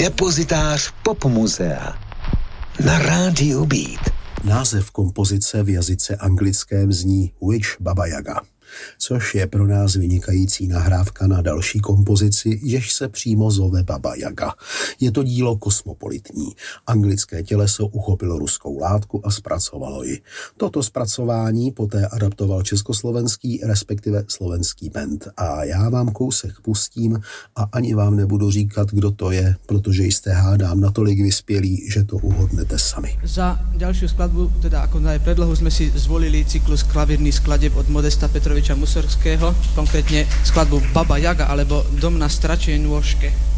Depozitář Popmuzea na rádiu Beat. Název kompozice v jazyce anglickém zní Witch Baba Yaga, což je pro nás vynikající nahrávka na další kompozici, jež se přímo zove Baba Yaga. Je to dílo kosmopolitní. Anglické těleso uchopilo ruskou látku a zpracovalo ji. Toto zpracování poté adaptoval československý, respektive slovenský band. A já vám kousek pustím a ani vám nebudu říkat, kdo to je, protože jste, hádám, natolik vyspělí, že to uhodnete sami. Za ďalšiu skladbu, teda ako na predlohu, sme si zvolili cyklus klavírnych skladieb od Modesta Petroviča Musorského, konkrétne skladbu Baba Yaga alebo Dom na stračej nôžke.